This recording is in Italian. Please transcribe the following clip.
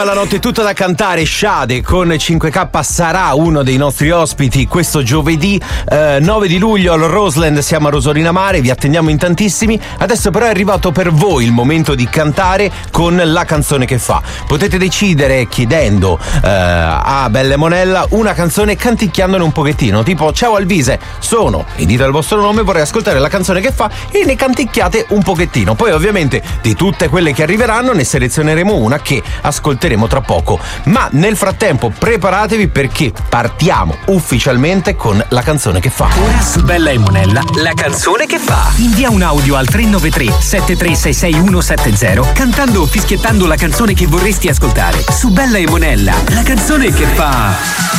La notte è tutta da cantare. Sade con 5K sarà uno dei nostri ospiti questo giovedì 9 di luglio al Roseland. Siamo a Rosolina Mare, vi attendiamo in tantissimi. Adesso però è arrivato per voi il momento di cantare con la canzone che fa. Potete decidere chiedendo a Bella e Monella una canzone canticchiandone un pochettino, tipo ciao Alvise, sono, e dite il vostro nome, vorrei ascoltare la canzone che fa e ne canticchiate un pochettino. Poi ovviamente di tutte quelle che arriveranno ne selezioneremo una che ascolteremo tra poco, ma nel frattempo preparatevi perché partiamo ufficialmente con la canzone che fa. Ora su Bella e Monella, la canzone che fa. Invia un audio al 393 7366170 cantando o fischiettando la canzone che vorresti ascoltare. Su Bella e Monella, la canzone che fa.